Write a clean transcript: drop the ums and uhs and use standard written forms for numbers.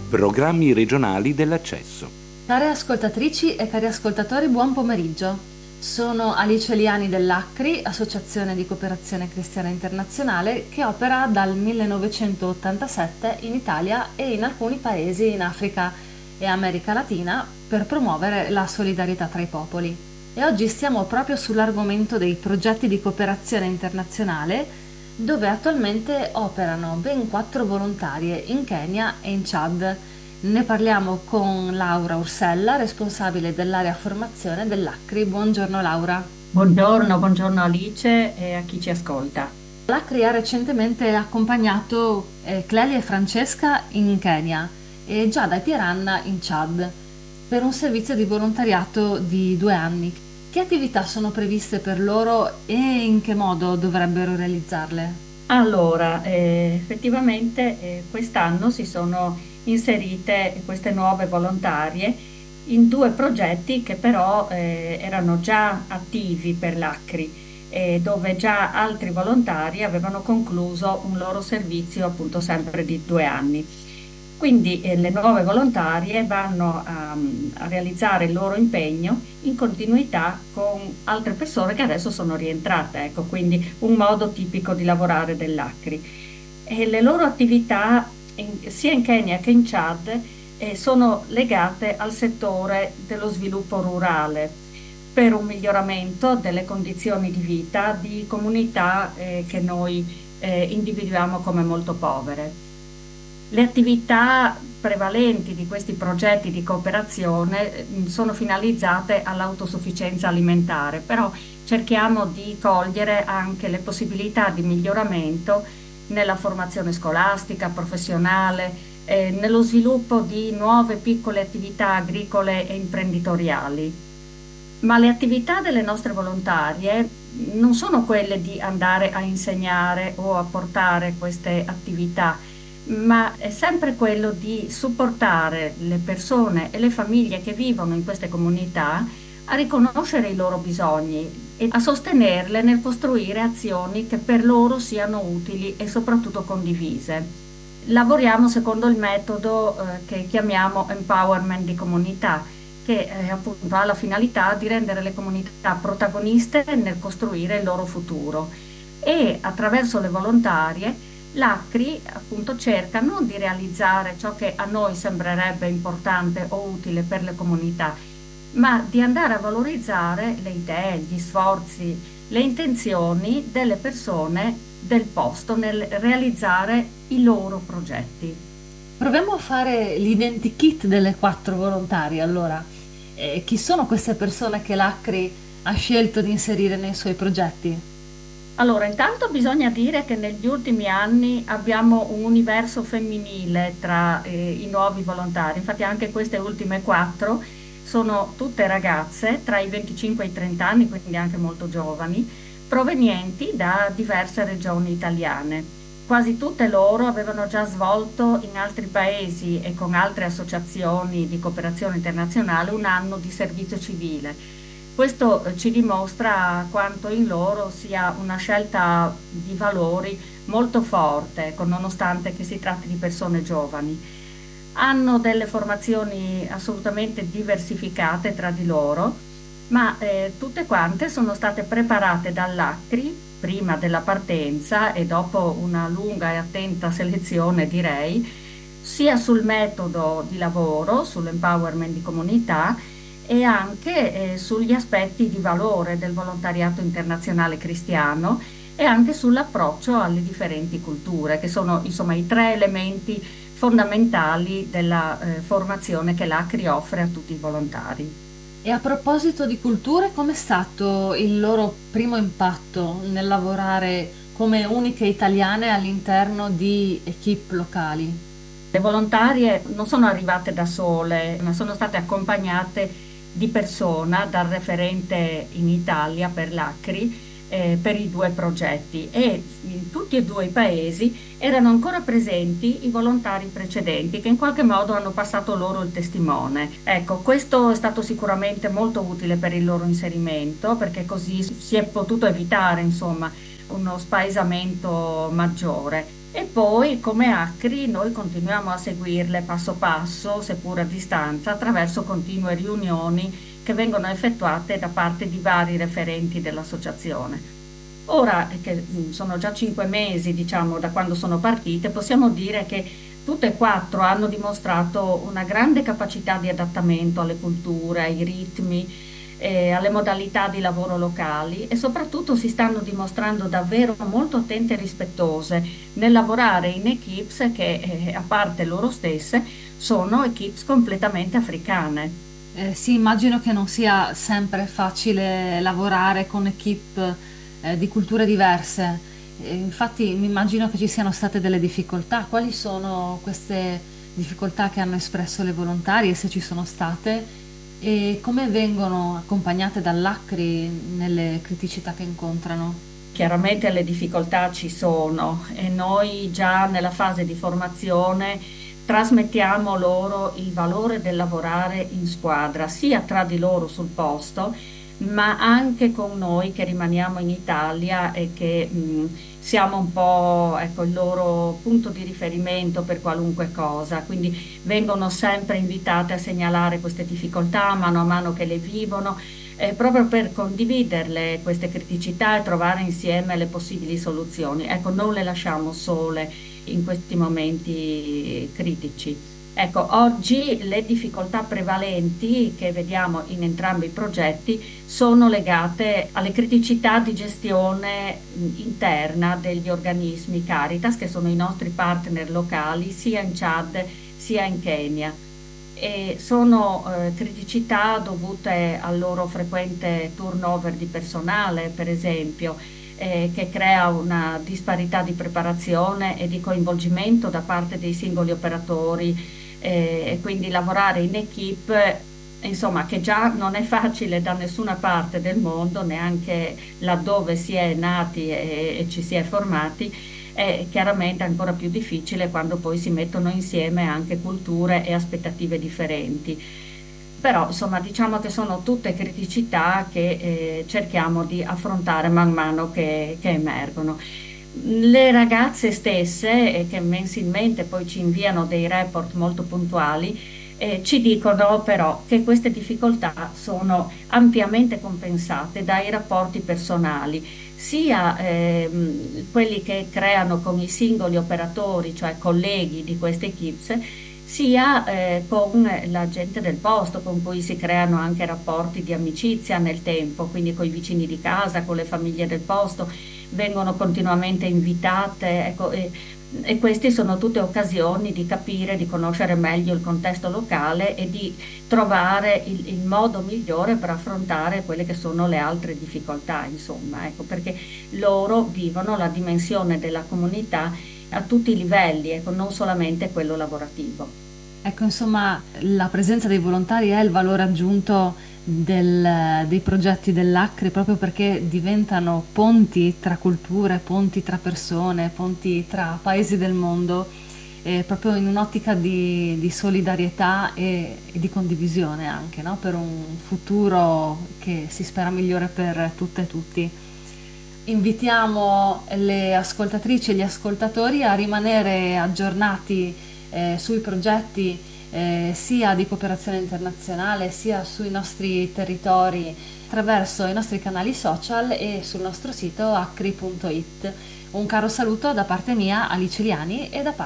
Programmi regionali dell'accesso. Care ascoltatrici e cari ascoltatori, buon pomeriggio. Sono Alice Liani dell'ACRI, Associazione di Cooperazione Cristiana Internazionale, che opera dal 1987 in Italia e in alcuni paesi in Africa e America Latina per promuovere la solidarietà tra i popoli. E oggi stiamo proprio sull'argomento dei progetti di cooperazione internazionale, dove attualmente operano ben 4 volontarie in Kenya e in Chad. Ne parliamo con Laura Ursella, responsabile dell'area formazione dell'ACRI. Buongiorno Laura. Buongiorno Alice e a chi ci ascolta. L'ACRI ha recentemente accompagnato Clelia e Francesca in Kenya e Giada e Pieranna in Chad per un servizio di volontariato di 2 anni. Che attività sono previste per loro e in che modo dovrebbero realizzarle? Allora, effettivamente quest'anno si sono inserite queste nuove volontarie in 2 progetti che però erano già attivi per l'ACRI, dove già altri volontari avevano concluso un loro servizio appunto sempre di 2 anni. Quindi le nuove volontarie vanno a realizzare il loro impegno in continuità con altre persone che adesso sono rientrate, ecco, quindi un modo tipico di lavorare dell'ACRI. E le loro attività sia in Kenya che in Chad sono legate al settore dello sviluppo rurale per un miglioramento delle condizioni di vita di comunità che noi individuiamo come molto povere. Le attività prevalenti di questi progetti di cooperazione sono finalizzate all'autosufficienza alimentare, però cerchiamo di cogliere anche le possibilità di miglioramento nella formazione scolastica, professionale, nello sviluppo di nuove piccole attività agricole e imprenditoriali. Ma le attività delle nostre volontarie non sono quelle di andare a insegnare o a portare queste attività, ma è sempre quello di supportare le persone e le famiglie che vivono in queste comunità a riconoscere i loro bisogni e a sostenerle nel costruire azioni che per loro siano utili e soprattutto condivise. Lavoriamo secondo il metodo che chiamiamo empowerment di comunità, che appunto ha la finalità di rendere le comunità protagoniste nel costruire il loro futuro e attraverso le volontarie l'ACRI appunto cerca non di realizzare ciò che a noi sembrerebbe importante o utile per le comunità, ma di andare a valorizzare le idee, gli sforzi, le intenzioni delle persone del posto nel realizzare i loro progetti. Proviamo a fare l'identikit delle 4 volontarie, allora. Chi sono queste persone che l'ACRI ha scelto di inserire nei suoi progetti? Allora, intanto bisogna dire che negli ultimi anni abbiamo un universo femminile tra i nuovi volontari, infatti anche queste ultime 4 sono tutte ragazze tra i 25 e i 30 anni, quindi anche molto giovani, provenienti da diverse regioni italiane. Quasi tutte loro avevano già svolto in altri paesi e con altre associazioni di cooperazione internazionale un anno di servizio civile. Questo ci dimostra quanto in loro sia una scelta di valori molto forte, nonostante che si tratti di persone giovani. Hanno delle formazioni assolutamente diversificate tra di loro, ma tutte quante sono state preparate dall'ACRI prima della partenza e dopo una lunga e attenta selezione, direi, sia sul metodo di lavoro, sull'empowerment di comunità e anche sugli aspetti di valore del volontariato internazionale cristiano e anche sull'approccio alle differenti culture, che sono insomma i 3 elementi fondamentali della formazione che l'ACRI offre a tutti i volontari. E a proposito di culture, com'è stato il loro primo impatto nel lavorare come uniche italiane all'interno di equip locali? Le volontarie non sono arrivate da sole, ma sono state accompagnate di persona dal referente in Italia per l'ACRI per i 2 progetti e in tutti e 2 i paesi erano ancora presenti i volontari precedenti che in qualche modo hanno passato loro il testimone. Ecco, questo è stato sicuramente molto utile per il loro inserimento perché così si è potuto evitare, insomma, uno spaesamento maggiore. E poi come Acri noi continuiamo a seguirle passo passo, seppur a distanza, attraverso continue riunioni che vengono effettuate da parte di vari referenti dell'associazione. Ora che sono già 5 mesi, diciamo, da quando sono partite, possiamo dire che tutte e quattro hanno dimostrato una grande capacità di adattamento alle culture, ai ritmi, alle modalità di lavoro locali e soprattutto si stanno dimostrando davvero molto attente e rispettose nel lavorare in equips che, a parte loro stesse, sono equips completamente africane. Sì, immagino che non sia sempre facile lavorare con equip di culture diverse. Infatti mi immagino che ci siano state delle difficoltà. Quali sono queste difficoltà che hanno espresso le volontarie, se ci sono state, e come vengono accompagnate dall'ACRI nelle criticità che incontrano? Chiaramente le difficoltà ci sono e noi già nella fase di formazione trasmettiamo loro il valore del lavorare in squadra, sia tra di loro sul posto, ma anche con noi che rimaniamo in Italia e che siamo un po', ecco, il loro punto di riferimento per qualunque cosa. Quindi vengono sempre invitate a segnalare queste difficoltà mano a mano che le vivono proprio per condividerle queste criticità e trovare insieme le possibili soluzioni. Ecco, non le lasciamo sole in questi momenti critici. Ecco, oggi le difficoltà prevalenti che vediamo in entrambi i progetti sono legate alle criticità di gestione interna degli organismi Caritas, che sono i nostri partner locali, sia in Chad sia in Kenya e sono criticità dovute al loro frequente turnover di personale, per esempio, che crea una disparità di preparazione e di coinvolgimento da parte dei singoli operatori e quindi lavorare in equipe, insomma, che già non è facile da nessuna parte del mondo, neanche laddove si è nati e ci si è formati è chiaramente ancora più difficile quando poi si mettono insieme anche culture e aspettative differenti. Però, insomma, diciamo che sono tutte criticità che cerchiamo di affrontare man mano che emergono. Le ragazze stesse, che mensilmente poi ci inviano dei report molto puntuali, ci dicono però che queste difficoltà sono ampiamente compensate dai rapporti personali, sia quelli che creano con i singoli operatori, cioè colleghi di queste equips, sia con la gente del posto con cui si creano anche rapporti di amicizia nel tempo, quindi con i vicini di casa, con le famiglie del posto, vengono continuamente invitate, ecco, e queste sono tutte occasioni di capire, di conoscere meglio il contesto locale e di trovare il modo migliore per affrontare quelle che sono le altre difficoltà, insomma, ecco, perché loro vivono la dimensione della comunità a tutti i livelli, ecco, non solamente quello lavorativo. Ecco, insomma, la presenza dei volontari è il valore aggiunto dei progetti dell'Acri proprio perché diventano ponti tra culture, ponti tra persone, ponti tra paesi del mondo, proprio in un'ottica di solidarietà e di condivisione anche, no? Per un futuro che si spera migliore per tutte e tutti. Invitiamo le ascoltatrici e gli ascoltatori a rimanere aggiornati sui progetti sia di cooperazione internazionale sia sui nostri territori attraverso i nostri canali social e sul nostro sito acri.it. Un caro saluto da parte mia, Alice Liani, e da parte